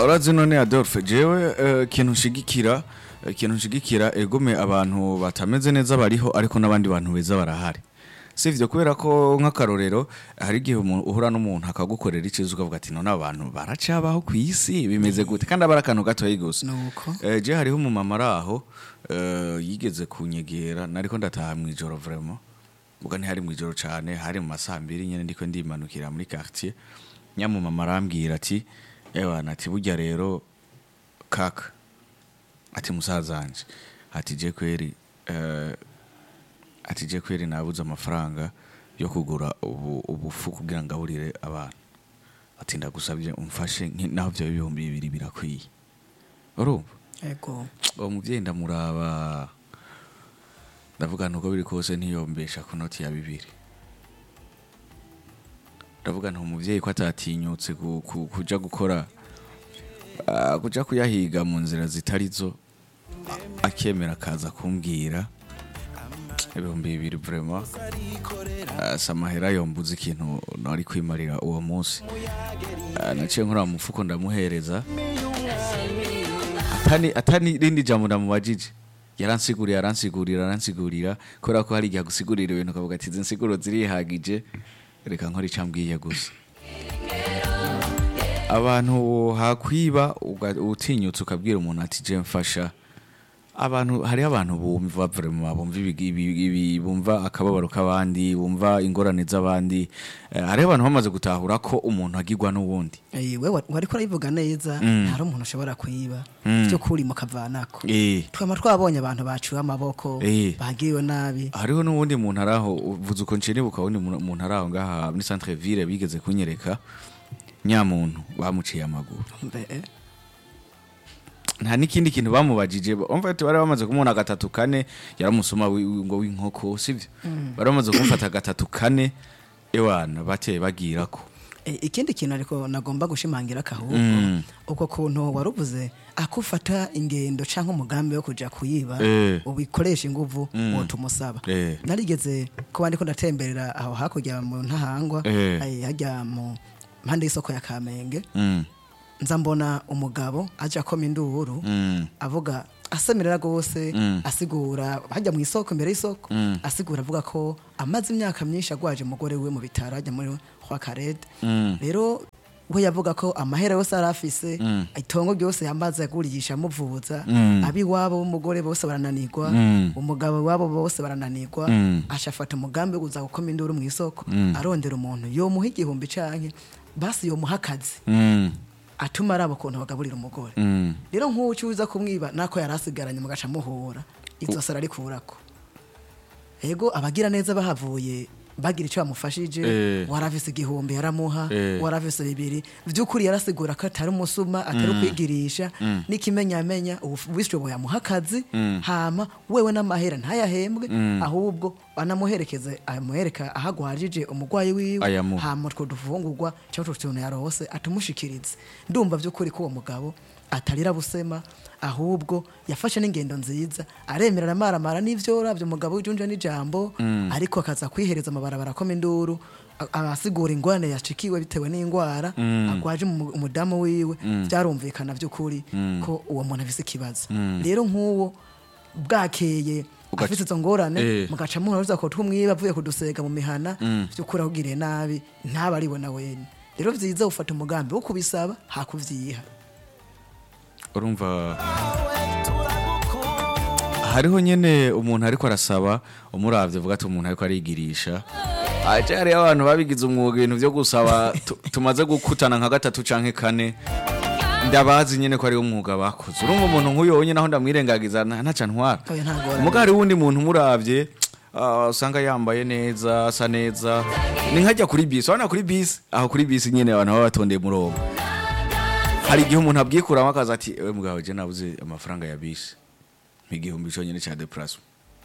urazi none Adolphe jewe ikintu nshigikira egume abantu batameze neza bariho ariko n'abandi bantu beza barahari sivyo kubera ko nk'akarorero hari igihe uhura n'umuntu akagukorera ikizo ukavuga ati none abantu baracabaho ku isi bimeze gute kandi abarakantu gato yigose je hariho mu mama raho yigeze kunyegera nariko ndataha mu ijoro vraiment buga ntihari mu ijoro cyane hari mu masambiri nyene ndiko ndimanukira muri quartier nyamu mama arambwira ati ewa nati burya rero kaka ati musazanje ati je kweri nabuze amafaranga yo kugura ubufu kugira ngaburire abantu ati ndagusabye umfashe naho byo 200 birakwiye urumva ego umuvyeyi ndamuraba ndavuga nuko biri kose ntiyombesha ku noti ya 2 ndavuga nto umuvyeyi ko atatinyutse kuja gukora kuja kuyahiga mu nzira zitarizo akemera kaza kumbwira 200 vraiment samahera yombuze ikintu nari kwimarira uwo munsi naciye nkora mu mufuko ndamuhereza atani rindi jambo ndamubajije yaransigurira kora ko hari igihe gusigurira ibintu kavuga ati zinsiguro zirihagije reka nkora icambwiye gusa abantu hakwiba utinyutse ukabwira umuntu ati je mfasha abantu hari abantu bumva vraiment bumva akababaro kabandi bumva ingorane z'abandi hari abantu bamaze gutahura ko umuntu agirwa n'ubundi wewe wari ko arabivuga neza hari umuntu ushobora kwiba byo kuri mu kavanako twama twabonye abantu baciwe amaboko bagiriwe nabi hariho n'ubundi muntu araho uvuze uko ncenibuka wundi muntu araho ngaha muri centre ville bigeze kunyereka nyamuntu bamuciye amaguru nta nikindi kintu bamubajije umva ati bari bamaze kumubona 3-4 yaramusoma ngo w'inkoko sivyo bari bamaze kumufata 3-4 ewana bateye bagirako ikindi kintu ariko nagomba gushimangira kahubwo uko kuntu waruvuze akufata ingendo canke umugambi wo kuja kuyiba ubikoresha inguvu wotumusaba narigeze ko bandi ko ndatemberera aho hakurya mu ntahangwa hajya mu mpande y'isoko ya Kamenge nza mbona umugabo aje akoma induru avuga asemerera gose asigura hajya mu isoko imbere y'isoko asigura avuga ko amaze imyaka myinshi agwaje umugore we mu bitaro ajya muri kwa Karede rero we yavuga ko amahera yose arafise itongo byose yambaza yagurisha amuvuza abi wabo umugore bose barananirwa umugabo wabo bose barananirwa ashafata umugambi guza gukoma induru mu isoko arondera umuntu yo muha 1,000 canke basi yo muhakazi atuma arabo kontu bagaburira umugore rero nk'ucuza kumwiba nako yarasigaranye mugaca muhura izo sara rikurako ego abagira neza bahavuye bagira icyo bamufashije waravise 1,000 yaramuha waravise 2 vy'ukuri yarasigura ko atari umusuma atari kwigirisha nikimenyamenya ubwishoboye yamuhakazi hama wewe n'amahera ntayahembwe ahubwo anamuherekeze amuhereka ahagwajije umugwayi wiwe hama two dufungurwa cyo tuntu yarose atumushikirize ndumva vy'ukuri ko uwo mugabo atarira busema ahubwo yafashe n'ingendo nziza aremerera amaramara n'ivyo ravyo umugabo w'ijunja n'ijambo ariko akaza kwihereza amabarabara kome induru abasigura ingwane yacikiwe bitewe n'ingwara agwaje umudamu wiwe byarumvikana vy'ukuri ko uwo muntu afise kibazo rero nk'uwo bwakeye afite izo ngorane mugaca muhora ko tumwiba avuye kudusega mu mihana vy'ukuri ahugiriye nabi ntaba aribona wene rero vyiza ufata umugambi wo kubisaba hakuvyiha urumva hariho nyene umuntu ariko arasaba umuravye vuga ati umuntu ariko arigirisha aje hari abantu babigize umwuga ibintu byo gusaba tumaze gukutana nka 3 canke 4 ndabazi nyene ko ari umwuga bakoze urumva umuntu nk'uyo nyene naho ndamwirengagiza ntaca ntwara mugari wundi muntu muravye usanga yambaye neza asa neza ni nkajya kuri bisi wana kuri bisi aho kuri bisi nyene abantu baba batondeye murongo hari igihe umuntu abwikuramo akaza ati ewe mugabo je nabuze amafaranga ya bisi igihumbi cyo nyene cya deplace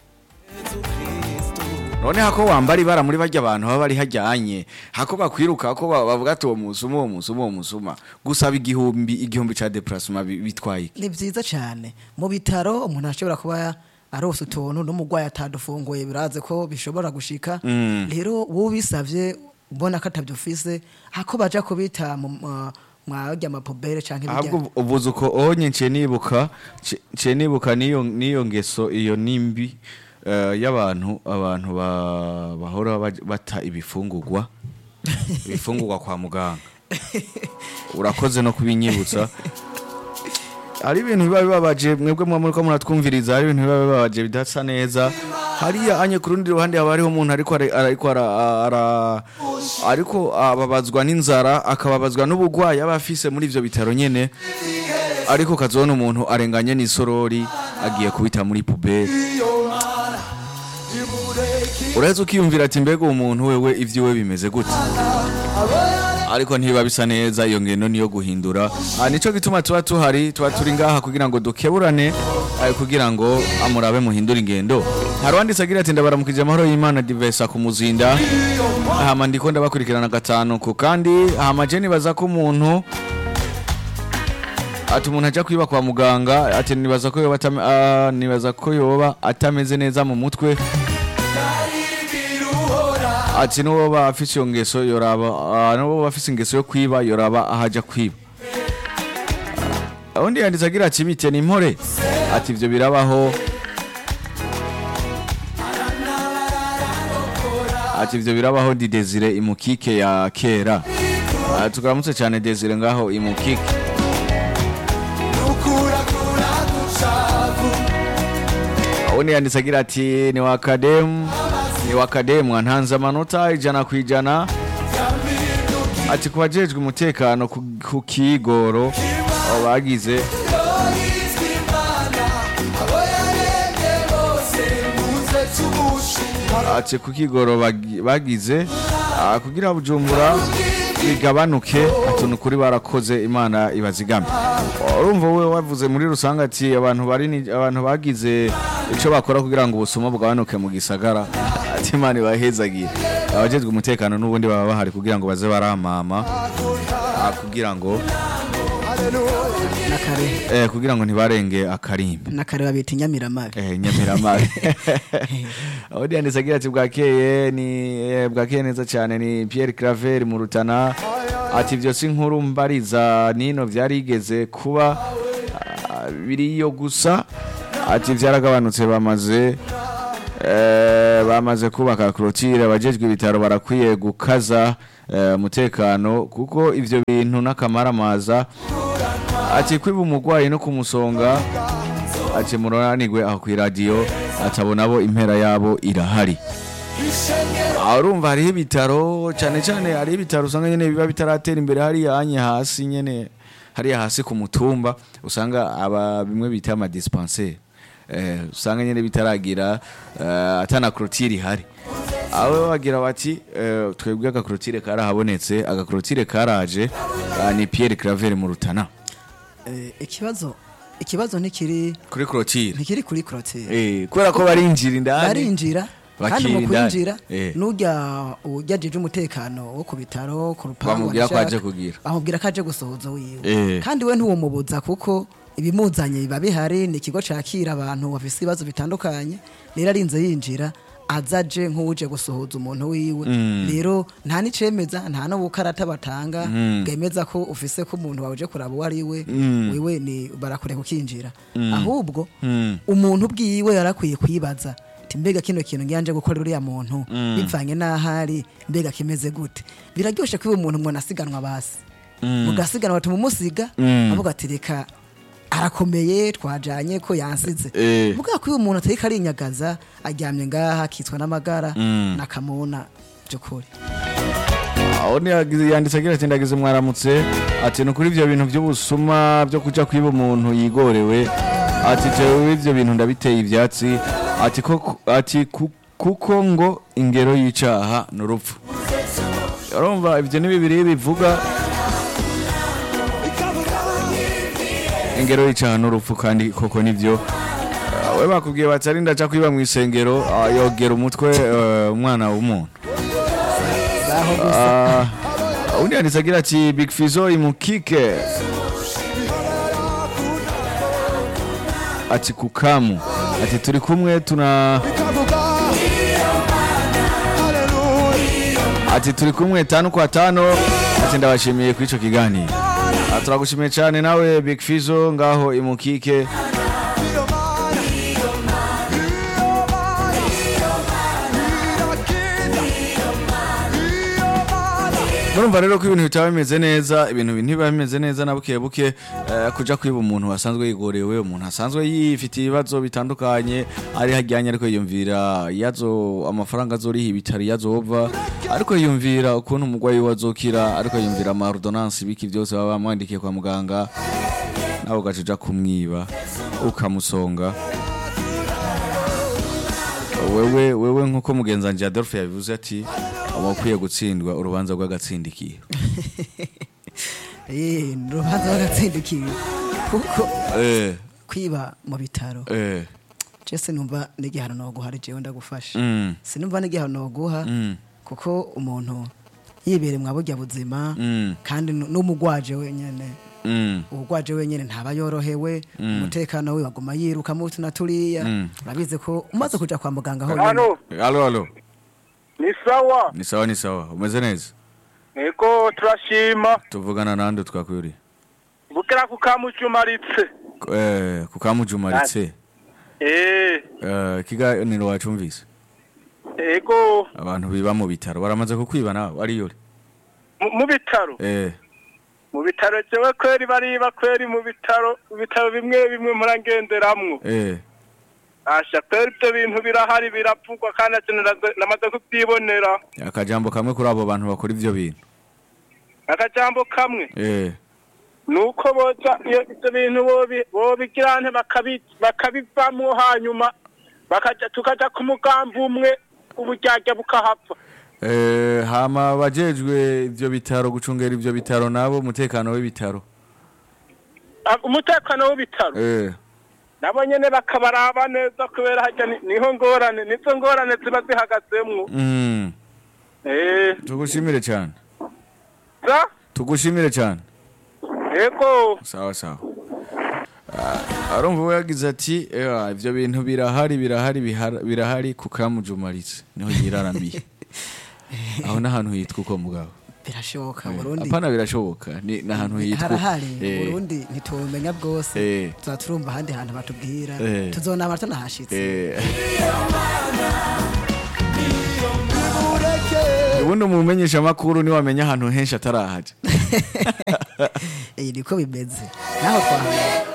none hako wambari bara muri bajya abantu baba bari hajyanye hako bakwiruka hako bavuga ati uwo musuma gusaba igihumbi cya deplace bitwaye ni byiza cyane mu bitaro umuntu ashobora kuba arose utuntu n'umugwayi atadufunguye biraze ko bishobora gushika rero wo bisavye ubona ko atabyufise hako baja kubita mwarya amapobere canke ahubwo uvuze uko onye nce nibuka niyo ngeso iyo nimbi y'abantu bahora bata ibifungurwa kwa muganga. Urakoze no kubinyibutsa. Hari ibintu biba bibabaje mwebwe muriko muratwumviriza, hari ibintu biba bibabaje bidasa neza. Hariya anye ku rundi ruhande haba hariho umuntu ariko ababazwa n'inzara, akababazwa n'ubugwayi abafise muri ivyo bitaro nyene, ariko kazona umuntu arenganye n'isorori agiye kubita muri puberi. Uretse ukiyumvira ati mbega umuntu wewe ivyiwe bimeze gute, ariko ntiba bisa neza. Iyo ngendo niyo guhindura. Nico gituma tuba turi ngaha kugira ngo dukeburane, kugira ngo amurabe muhindura ingendo. Harwanditse agira ati ndabaramukije amahoro y'Imana Divesa ku Muzinda, hama ndiko ndabakurikirana gatanu ku kandi hama je nibaza ko umuntu aja kwiba kwa muganga, ati nibaza ko yoba atameze neza mu mutwe, ati n'uwo bafise iyo ngeso yoraba, n'uwo bafise ingeso yo kwiba yoraba ahaja kwiba. Undi yanditse agira ati bite n'impore, ati ivyo birabaho, ati ivyo birabaho. Ndi Desire imukike ya kera, tukaramutse cyane Desire ngaho imukike. Undi yanditse agira ati ni wakademu antanze amanota 100%, ati kubajejwe umutekano ku kigoro bagize, ati ku kigoro bagize kugira Bujumbura bigabanuke, ati nukuri barakoze, Imana ibazigame. Urumva we wavuze muri rusanga ati abantu bagize ico bakora kugira ngo ubusuma bwabanuke mu gisagara, ati Imana ibahezagiye. Abajejwe umutekano n'ubundi baba bahari kugira ngo baze baramama, kugira ngo nakare kugira ngo ntibarenge akarimbi nakare babita Nyamiramabe. Nyamiramabe. Odi yanditse agira ati bwakeye neza cyane, ni Pierre Claver mu Rutana, ati byo si nkuru mbariza nino vyarigeze kuba biriyo gusa, ati vyaragabanutse bamaze kubaka clôture. Abajejwe ibitaro barakwiye gukaza umutekano kuko ivyo bintu n'akamaramaza, ati kwiba umugwayi no kumusonga, ati muranigwe aho ku radio, atabona bo impera yabo irahari. Urumva hariho ibitaro cyane hariho ibitaro usanga nyene biba bitaratera imbere, hariya anye hasi nyene, hariya hasi ku mutumba usanga bimwe bita ama dispensaire, usanga nyene bitaragira atana clôture ihari. Aho bagira bati twebwe agakrotire karahabonetse, agakrotire karaje, ni Pierre Claver mu Rutana. Ikibazo ntikiri kuri clôture, ntikiri kuri clôture, kubera ko barinjira kandi mu kwinjira n'ujya ujyajeje umutekano wo ku bitaro ku rupangu, bamubwira ko aje gusohoza wiwe, kandi we ntuwomubuza kuko ibimuzanye biba bihari. Ni ikigo cakira abantu bafise ibibazo bitandukanye, rero arinze yinjira azaje nk'uje gusohoza umuntu wiwe, rero nta nicemeza, nta no bukarata batanga bwemeza ko ufise ko umuntu waje kuraba wari wewe ni barakure kukinjira. Ahubwo umuntu bwiwe yarakwiye kwibaza mbega kino kintu ngiyanje gukorera uriya muntu bivanye n'ahari, mbega kimeze gute. Biraryoshe ko umuntu mwana asiganwa basi, mugasiganwa batuma umusiga, avuga ati reka arakomeye twajanye ko yansize, muga ko umuntu atari karinyagaza aryamye ngaha kitwa n'amagara nakamona byukuri. Oni yanditse agira ati ndagize mwaramutse, ati no kuri ivyo bintu by'ubusuma byo kuja kwiba umuntu yigorewe, ati jewe ivyo bintu ndabiteye ivyatsi, ati kuko ngo ingero y'icaha n'urupfu. Urumva ivyo ni bibiri bivuga ingero y'icaha n'urupfu, kandi koko nivyo. We bakubwiye batari ndaca kwiba mu isengero, yogera umutwe umwana w'umuntu. Undi yanditse agira ati Big Fizo imukike, ati kukamu, ati turi kumwe ati turi kumwe 5 kwa 5, ati ndabashimiye kuri ico kiganiro. turagushimiye cyane nawe Big Fizzo ngaho imukike. Murumva rero ko ibintu bitaba bimeze neza, ibintu ntibiba bimeze neza na buke buke, kuja kwiba umuntu wasanzwe yigorewe, umuntu asanzwe yifitiye ibibazo bitandukanye, ari hajyanye ariko yiyumvira yazo amafaranga azoriha ibitari yazova, ariko yiyumvira ukuntu umugwayi wazokira, ariko yiyumvira ama ordonnance biki byose baba bamwandikiye kwa muganga, nawe ugacuja kumwiba ukamusonga. Wewe nkuko mugenzanje Adolphe yabivuze ati abakwiye gutsindwa urubanza rw'agatsindikiye. Urubanza rw'agatsindikiye kuko kwiba mu bitaro Jesse numva n'igihano no guhari jewe ndagufasha. Sinumva n'igihano no guha kuko umuntu yibere mwabujya buzima kandi n'umugwaje wenyene. Ubugwaje wenyene ntaba yorohewe, umutekano we baguma yiruka mu tunaturiya. Urabize ko umaze kuja kwa muganga ho. Allo. Ni sawa. Umeze neza? Ego turashima. Tuvugana nande twakwiri? Bukira kukamujumaritse. Kukamujumaritse. Kiganiro wacumvise? Ego. Abantu biba mu bitaro baramaze kukwiba nawe ari yore. Mu bitaro? Mu bitaro jewe kweri bariba kweri mu bitaro bimwe murangenderamwo. Asha kweri ibyo bintu birahari biravugwa kandi namaze kubyibonera. Akajambo kamwe kuri abo bantu bakora ivyo bintu. Akajambo kamwe? Nuko boza ibyo bintu bobigirante bakabivamwo hanyuma tukaja ku mugambi umwe uburyarya bukahapfa. Hama bajejwe ivyo bitaro gucungera ivyo bitaro nabo umutekano w'ibitaro. Umutekano w'ibitaro? Nabo nyene bakabaraba neza kubera hajya niho ngorane nizo ngorane ziba zihagazemwo. Tugushimire cyane. Tugushimire cyane. Ego. Sawa. Arumva we yagize ati ivyo bintu birahari kukamujumaritse niho yirarambiye. Aho nahantu yitwa uko mugabo. Birashoboka Burundi. Apana birashoboka ni nahantu yitwa. Harahari Burundi ntitumenya bwose. Tuzaturumva handi hantu batubwira. Tuzona amarto nahashitse. Ubundi umumenyesha makuru ni wamenya ahantu henshi atarahaje. Niko bimeze. Naho kwa